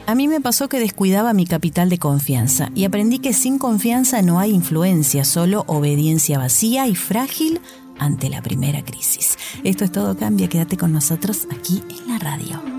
A mí me pasó que descuidaba mi capital de confianza y aprendí que sin confianza no hay influencia, solo obediencia vacía y frágil ante la primera crisis. Esto es Todo Cambia, quédate con nosotros aquí en la radio.